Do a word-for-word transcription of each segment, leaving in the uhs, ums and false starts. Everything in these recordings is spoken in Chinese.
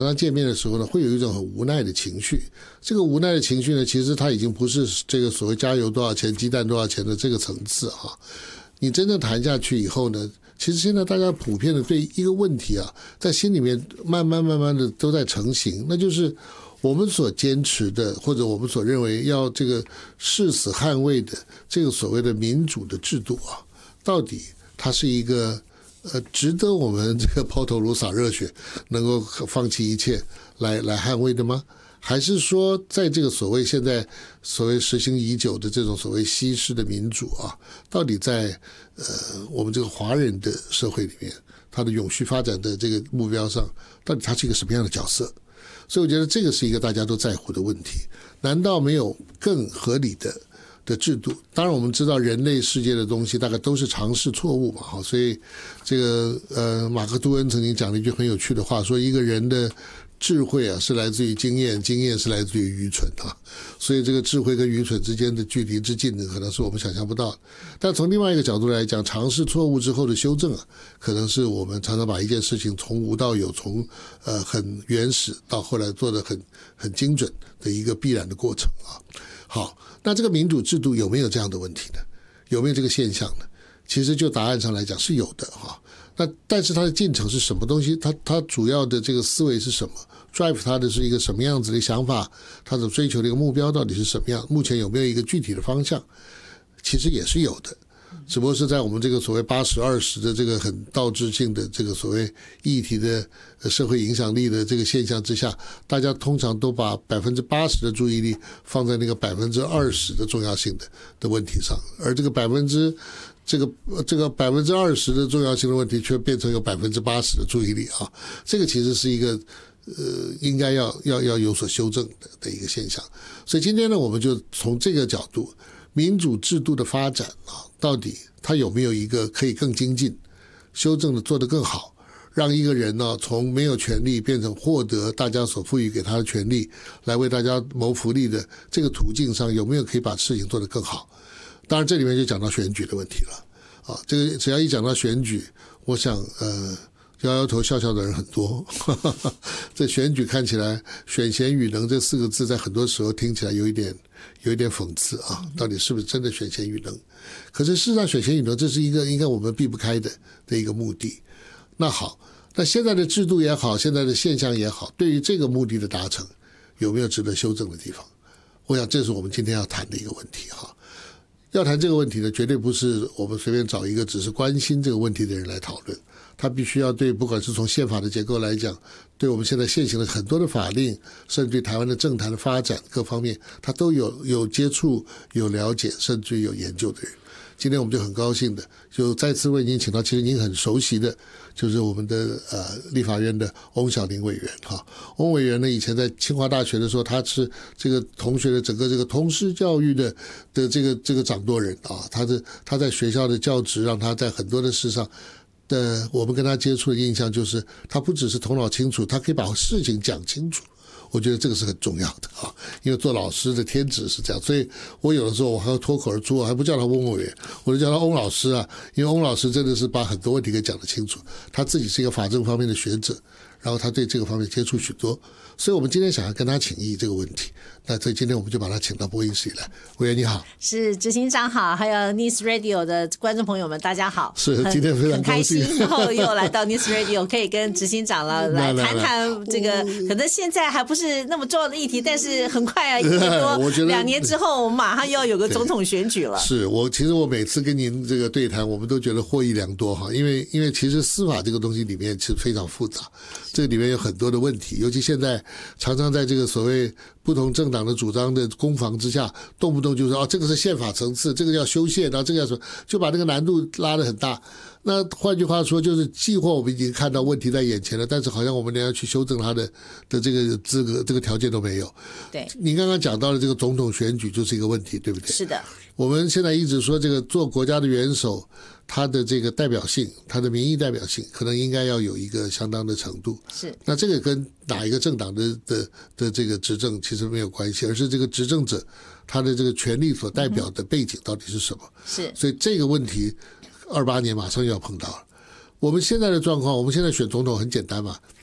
常见面的时候呢，会有一种很无奈的情绪。这个无奈的情绪呢，其实它已经不是这个所谓加油多少钱、鸡蛋多少钱的这个层次啊。你真正谈下去以后呢，其实现在大家普遍的对一个问题啊，在心里面慢慢慢慢的都在成型，那就是我们所坚持的，或者我们所认为要这个誓死捍卫的这个所谓的民主的制度啊，到底它是一个呃值得我们这个抛头颅洒热血，能够放弃一切来来捍卫的吗？还是说，在这个所谓现在所谓实行已久的这种所谓西式的民主啊，到底在呃我们这个华人的社会里面，它的永续发展的这个目标上，到底它是一个什么样的角色？所以我觉得这个是一个大家都在乎的问题。难道没有更合理的的制度？当然我们知道人类世界的东西大概都是尝试错误嘛，所以这个呃马克吐温曾经讲了一句很有趣的话，说一个人的智慧啊是来自于经验，经验是来自于愚蠢啊，所以这个智慧跟愚蠢之间的距离之近呢，可能是我们想象不到的。但从另外一个角度来讲，尝试错误之后的修正啊，可能是我们常常把一件事情从无到有，从呃很原始到后来做得很很精准的一个必然的过程啊。好，那这个民主制度有没有这样的问题呢？有没有这个现象呢？其实就答案上来讲是有的哈。那但是它的进程是什么东西？它它主要的这个思维是什么 ？drive 它的是一个什么样子的想法？它所追求的一个目标到底是什么样？目前有没有一个具体的方向？其实也是有的，只不过是在我们这个所谓八十二十的这个很倒置性的这个所谓议题的社会影响力的这个现象之下，大家通常都把百分之八十的注意力放在那个百分之二十的重要性的的问题上，而这个百分之这个这个百分之二十的重要性的问题却变成有百分之八十的注意力啊，这个其实是一个呃应该要要要有所修正的的一个现象。所以今天呢，我们就从这个角度，民主制度的发展啊，到底它有没有一个可以更精进、修正的做得更好，让一个人呢从没有权利变成获得大家所赋予给他的权利，来为大家谋福利的这个途径上，有没有可以把事情做得更好？当然这里面就讲到选举的问题了啊，这个只要一讲到选举，我想呃摇摇头笑笑的人很多。这选举看起来选贤与能这四个字在很多时候听起来有一点有一点讽刺啊，到底是不是真的选贤与能？可是事实上选贤与能这是一个应该我们避不开的的一个目的。那好，那现在的制度也好，现在的现象也好，对于这个目的的达成有没有值得修正的地方？我想这是我们今天要谈的一个问题哈。要谈这个问题呢，绝对不是我们随便找一个只是关心这个问题的人来讨论，他必须要对不管是从宪法的结构来讲，对我们现在现行的很多的法令，甚至对台湾的政坛的发展各方面，他都有有接触、有了解，甚至有研究的人。今天我们就很高兴的，就再次为您请到，其实您很熟悉的，就是我们的呃立法院的翁小玲委员哈。翁委员呢，以前在清华大学的时候，他是这个同学的整个这个通识教育的的这个这个掌舵人啊。他的他在学校的教职，让他在很多的事上的我们跟他接触的印象就是，他不只是头脑清楚，他可以把事情讲清楚。我觉得这个是很重要的啊，因为做老师的天职是这样，所以我有的时候我还要脱口而出，我还不叫他翁委员，我就叫他翁老师啊，因为翁老师真的是把很多问题给讲得清楚，他自己是一个法政方面的学者，然后他对这个方面接触许多，所以我们今天想要跟他请益这个问题，那所以今天我们就把他请到播音室里来。委员你好。 是执行长好，还有 News Radio 的观众朋友们大家好。 是今天非常高兴， 很开心，然后又来到 News Radio 可以跟执行长了来谈谈这个可能现在还不是那么重要的议题，但是很快啊，一年多两年之后我们马上又要有个总统选举了。 是我其实我每次跟您这个对谈，我们都觉得获益良多哈，因为因为其实司法这个东西里面其实非常复杂，这里面有很多的问题，尤其现在常常在这个所谓不同政党的主张的攻防之下，动不动就说哦，这个是宪法层次，这个要修宪，然后这个要什么，就把那个难度拉得很大。那换句话说，就是既或我们已经看到问题在眼前了，但是好像我们连要去修正它的的这个资格、这个条件都没有。 对， 您刚刚讲到的这个总统选举就是一个问题，对不对？ 是的。 我们现在一直说，这个做国家的元首，他的这个代表性，他的民意代表性，可能应该要有一个相当的程度。 是。那这个跟哪一个政党的的的这个执政其实没有关系，而是这个执政者他的这个权力所代表的背景到底是什么？ 是。 所以这个问题，二八年马上又要碰到了。我们现在的状况，我们现在选总统很简单嘛，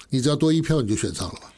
你只要多一票你就选上了吧。